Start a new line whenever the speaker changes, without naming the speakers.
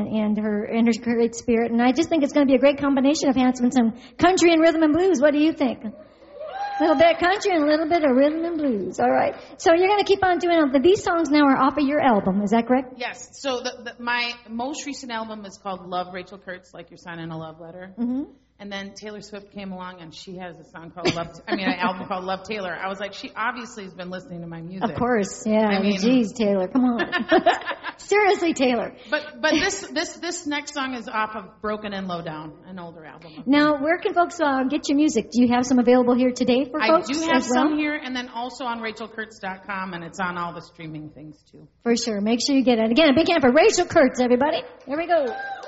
and her great spirit. And I just think it's going to be a great combination of Handsome, some country and rhythm and blues. What do you think? A little bit of country and a little bit of rhythm and blues. All right. So you're going to keep on doing it. These songs now are off of your album. Is that correct?
Yes. So my most recent album is called Love Rachel Kurtz, like you're signing a love letter. Mm-hmm. And then Taylor Swift came along, and she has a song called an album called Love Taylor. I was like, she obviously has been listening to my music.
Of course, yeah. Geez, Taylor, come on. Seriously, Taylor.
But this next song is off of Broken and Low Down, an older album.
Now, where can folks get your music? Do you have some available here today for folks?
I do have some here, and then also on RachelKurtz.com, and it's on all the streaming things too.
For sure. Make sure you get it. Again, a big hand for Rachel Kurtz, everybody. Here we go.